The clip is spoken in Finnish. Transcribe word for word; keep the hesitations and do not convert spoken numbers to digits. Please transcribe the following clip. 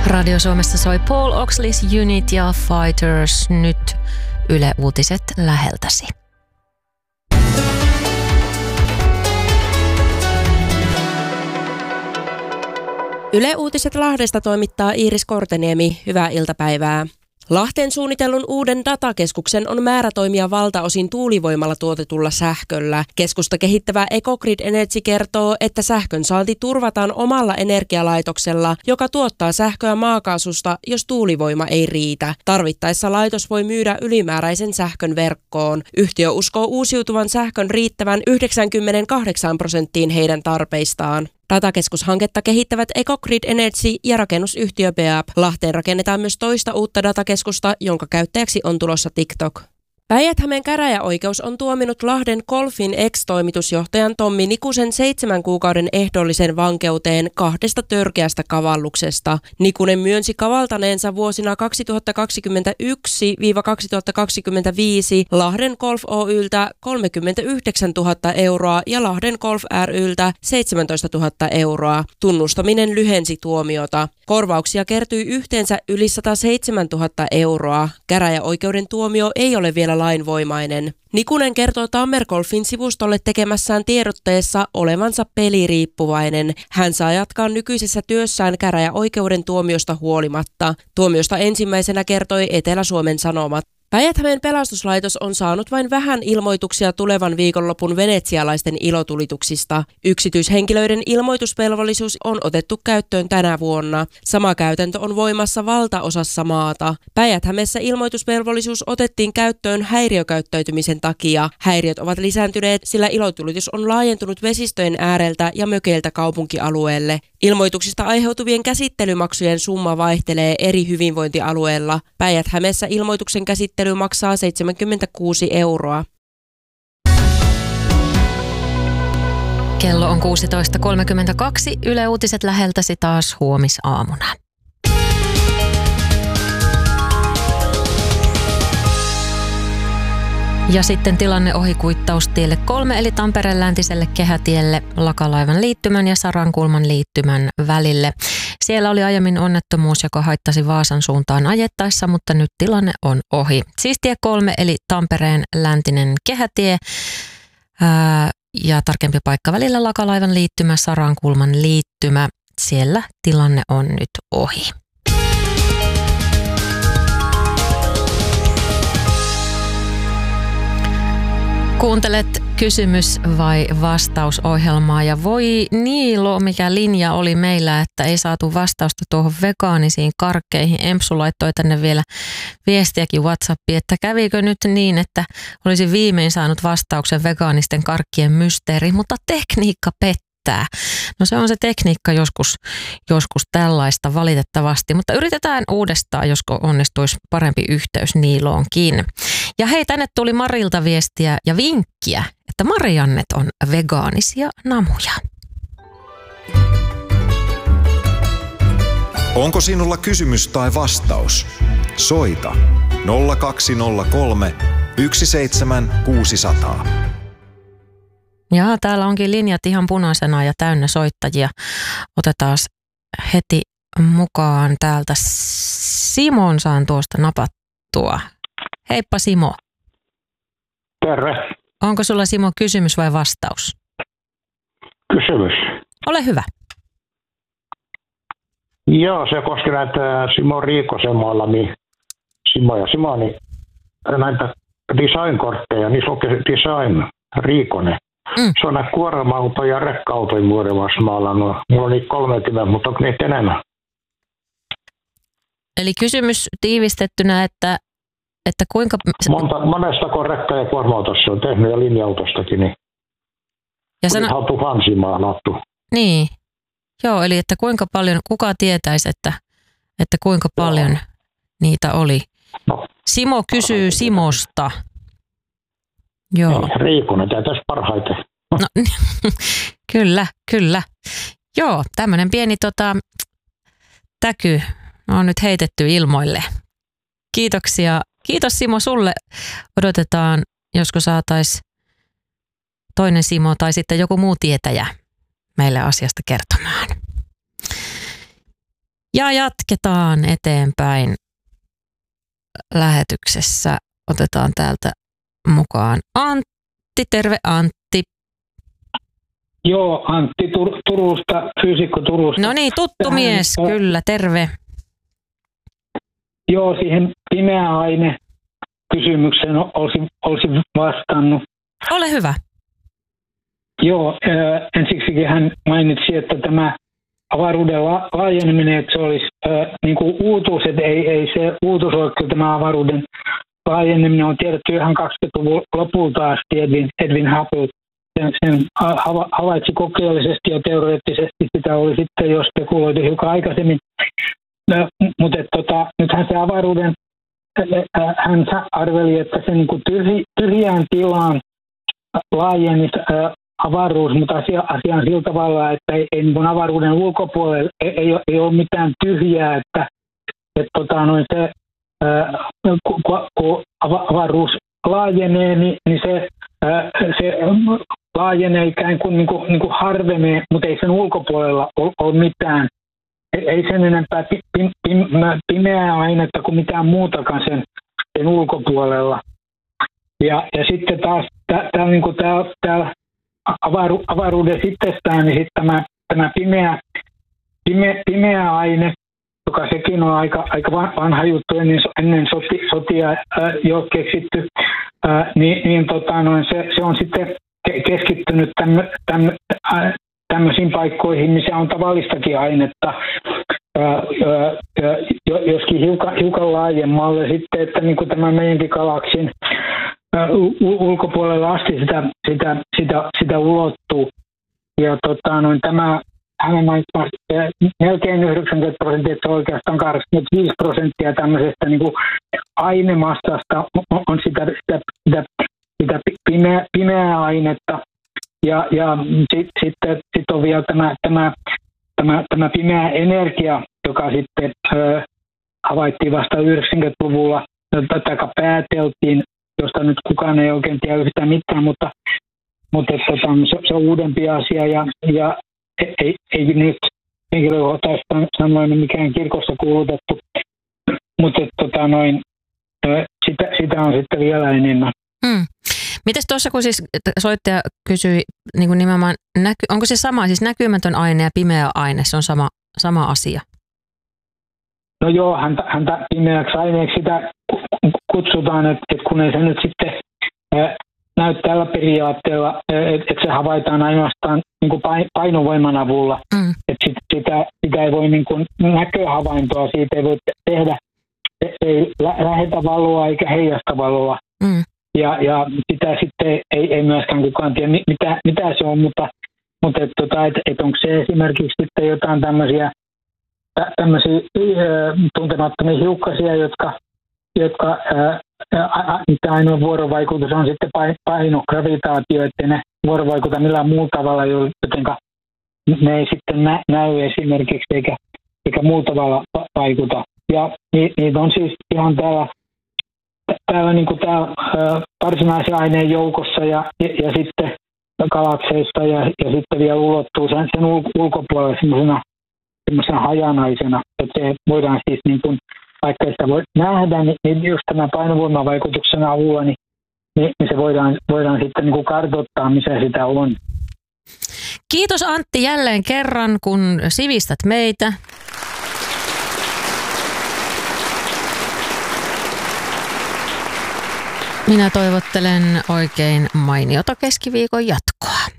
Radio Suomessa soi Paul Oxley's Unit ja Fighters, nyt Yle Uutiset läheltäsi. Yle Uutiset Lahdesta toimittaa Iiris Korteniemi. Hyvää iltapäivää. Lahteen suunnitellun uuden datakeskuksen on määrä toimia valtaosin tuulivoimalla tuotetulla sähköllä. Keskusta kehittävä Ecogrid Energy kertoo, että sähkön saanti turvataan omalla energialaitoksella, joka tuottaa sähköä maakaasusta, jos tuulivoima ei riitä. Tarvittaessa laitos voi myydä ylimääräisen sähkön verkkoon. Yhtiö uskoo uusiutuvan sähkön riittävän yhdeksänkymmentäkahdeksan prosenttiin heidän tarpeistaan. Datakeskushanketta kehittävät Ecogrid Energy ja rakennusyhtiö Beab. Lahteen rakennetaan myös toista uutta datakeskusta, jonka käyttäjäksi on tulossa TikTok. Päijät-Hämeen käräjäoikeus on tuominut Lahden Golfin ex-toimitusjohtajan Tommi Nikusen seitsemän kuukauden ehdollisen vankeuteen kahdesta törkeästä kavalluksesta. Nikunen myönsi kavaltaneensa vuosina kaksituhattakaksikymmentäyksi kaksituhattakaksikymmentäviisi Lahden Golf Oy:ltä kolmekymmentäyhdeksäntuhatta euroa ja Lahden Golf ry:ltä seitsemäntoistatuhatta euroa. Tunnustaminen lyhensi tuomiota. Korvauksia kertyi yhteensä yli sataseitsemäntuhatta euroa. Käräjäoikeuden tuomio ei ole vielä lainvoimainen. Nikunen kertoo Tammergolfin sivustolle tekemässään tiedotteessa olevansa peliriippuvainen. Hän saa jatkaa nykyisessä työssään käräjäoikeuden tuomiosta huolimatta. Tuomiosta ensimmäisenä kertoi Etelä-Suomen Sanomat. Päijät-Hämeen pelastuslaitos on saanut vain vähän ilmoituksia tulevan viikonlopun venetsialaisten ilotulituksista. Yksityishenkilöiden ilmoitusvelvollisuus on otettu käyttöön tänä vuonna. Sama käytäntö on voimassa valtaosassa maata. Päijät-Hämeessä ilmoitusvelvollisuus otettiin käyttöön häiriökäyttäytymisen takia. Häiriöt ovat lisääntyneet, sillä ilotulitus on laajentunut vesistöjen ääreltä ja mökeiltä kaupunkialueelle. Ilmoituksista aiheutuvien käsittelymaksujen summa vaihtelee eri hyvinvointialueella. Päijät-Hämeessä ilmoituksen käsittely maksaa seitsemänkymmentäkuusi euroa. Kello on kuusitoista kolmekymmentäkaksi. Yle Uutiset läheltäsi taas huomisaamuna. Ja sitten tilanne ohikuittaustielle kolme eli Tampereen läntiselle kehätielle Lakalaivan liittymän ja Sarankulman liittymän välille. Siellä oli aiemmin onnettomuus, joka haittasi Vaasan suuntaan ajettaessa, mutta nyt tilanne on ohi. Siis tie kolme eli Tampereen läntinen kehätie ää, ja tarkempi paikka välillä Lakalaivan liittymä, Sarankulman liittymä. Siellä tilanne on nyt ohi. Kuuntelet kysymys- vai vastausohjelmaa ja voi niilo, mikä linja oli meillä, että ei saatu vastausta tuohon vegaanisiin karkkeihin. Empsu laittoi tänne vielä viestiäkin WhatsAppiin, että kävikö nyt niin, että olisi viimein saanut vastauksen vegaanisten karkkien mysteeri, mutta tekniikka pettää. No se on se tekniikka joskus, joskus tällaista valitettavasti, mutta yritetään uudestaan, josko onnistuisi parempi yhteys Niiloonkin. Ja hei, tänne tuli Marilta viestiä ja vinkkiä, että Mariannet on vegaanisia namuja. Onko sinulla kysymys tai vastaus? Soita nolla kaksi nolla kolme yksi seitsemän kuusi nolla nolla. Ja täällä onkin linjat ihan punaisena ja täynnä soittajia. Otetaan heti mukaan täältä. Simon saan tuosta napattua. Heippa Simo. Terve. Onko sulla Simo kysymys vai vastaus? Kysymys. Ole hyvä. Joo, se koski näitä Simo Riikosen maalami, Simo ja Simoni, näitä design-kortteja, niin se on design Riikonen. Mm. Se on näitä kuorma-auto- ja rekka-autojen muodevassa maalannut. Mulla on niitä kolmekymmentä, mutta onko niitä enemmän? Eli kysymys tiivistettynä, että, että kuinka... Monta, monestako rekka- ja kuorma-autossa on tehnyt ja linja-autostakin, niin ja sana... ihan tuhansia maalattu. Niin, joo, eli että kuinka paljon, kuka tietäisi, että, että kuinka paljon joo. niitä oli. No. Simo kysyy Simosta. Joo. Ei, Riikonen tietäisi parhaiten. No, kyllä, kyllä. Joo, tämmöinen pieni tota, täky on nyt heitetty ilmoille. Kiitoksia. Kiitos Simo sulle. Odotetaan, josko saataisiin toinen Simo tai sitten joku muu tietäjä meille asiasta kertomaan. Ja jatketaan eteenpäin lähetyksessä. Otetaan täältä mukaan Antti. Terve Antti. Joo, Antti Tur- Turusta, fyysikko Turusta. No niin, tuttu Tähän, mies, äh, kyllä, terve. Joo, siihen pimeä aine kysymykseen olisin, olisin vastannut. Ole hyvä. Joo, äh, ensiksikin hän mainitsi, että tämä avaruuden la- laajeneminen, että se olisi äh, niin kuin uutuus, että ei, ei se uutuus ole kyllä tämä avaruuden laajeneminen on tiedetty ihan kaksikymmentäluvun lopulta asti. Edwin, Edwin Hubble sen, sen hava, havaitsi kokeellisesti ja teoreettisesti, sitä oli sitten jo spekuloitu hiukan aikaisemmin. No, mutta tota, nythän se avaruuden, hän arveli, että se niin kuin tyhj, tyhjään tilaan laajenisi avaruus, mutta asia, asia on sillä tavalla, että ei, ei niin avaruuden ulkopuolella ei, ei, ole, ei ole mitään tyhjää, että, että tota, noin se, ää, kun, kun avaruus laajenee, niin, niin se, ää, se laajenee ikään kuin, niin kuin, niin kuin harvenee, mutta ei sen ulkopuolella ole, ole mitään. Ei sen enempää pim, pim, pimeää ainetta kuin mitään muutakaan sen, sen ulkopuolella. Ja, ja sitten taas täällä niin tää, avaru, avaruudessa itsestään, niin sitten tämä, tämä pimeä, pime, pimeä aine, joka sekin on aika, aika vanha juttu ennen, ennen soti, sotia ää, jo keksitty, ää, niin, niin tota, noin, se, se on sitten keskittynyt tämmö, tämmö, ää, tämmöisiin paikkoihin, missä on tavallistakin ainetta, ää, ää, joskin hiukan, hiukan laajemmalle sitten, että niin kuin tämä meidänkin galaksin ää, ulkopuolella asti sitä, sitä, sitä, sitä ulottuu. Ja tota, noin, tämä hänen mainitsemassa melkein yhdeksänkymmentä prosenttia, että oikeastaan kahdeksankymmentäviisi prosenttia tämmöisestä niin kuin ainemassasta on sitä, sitä, sitä, sitä pimeä, pimeää ainetta. Ja, ja sitten sit, sit on vielä tämä, tämä, tämä, tämä pimeä energia, joka sitten ö, havaittiin vasta yhdeksänkymmentäluvulla, tai pääteltiin, josta nyt kukaan ei oikein tiedä yhtään mitään, mutta, mutta että, se, se on uudempi asia ja, ja ei, ei nyt henkilökohtaisesti sanoen mikään kirkossa kuulutettu, mutta että, tota, noin, sitä, sitä on sitten vielä enemmän. Hmm. Mites tuossa, kun siis soittaja kysyi niin kuin nimenomaan, näky, onko se sama, siis näkymätön aine ja pimeä aine, se on sama, sama asia? No joo, häntä, häntä pimeäksi aineeksi sitä kutsutaan, että, että kun ei se nyt sitten äh, näy tällä periaatteella, että, että se havaitaan ainoastaan niin kuin painovoiman avulla, mm. että sit, sitä, sitä ei voi niin kuin näköhavaintoa, siitä ei voi tehdä, ei lähetä valoa eikä heijasta valoa. Mm. Ja, ja sitä sitten ei, ei myöskään kukaan tiedä, mitä, mitä se on, mutta, mutta et, tota, et, et onko se esimerkiksi sitten jotain tämmöisiä, tämmöisiä ää, tuntemattomia hiukkasia, jotka, jotka ää, ää, ainoa vuorovaikutus on sitten paino, gravitaatio, ettei ne vuorovaikuta millään muulla tavalla, jotenka ne ei sitten nä, näy esimerkiksi eikä, eikä muulla tavalla vaikuta. Ja niitä on siis ihan täällä Täällä, niin kuin täällä ä, varsinaisen aineen joukossa ja, ja, ja sitten galakseista ja, ja sitten vielä ulottuu sen, sen ul, ulkopuolelle semmoisena, semmoisena hajanaisena, että se voidaan siis, niin kuin, vaikka sitä voi nähdä, niin, niin just tämän painovoimavaikutuksen avulla, niin, niin, niin se voidaan, voidaan sitten niin kuin kartoittaa, missä sitä on. Kiitos Antti jälleen kerran, kun sivistät meitä. Minä toivottelen oikein mainiota keskiviikon jatkoa.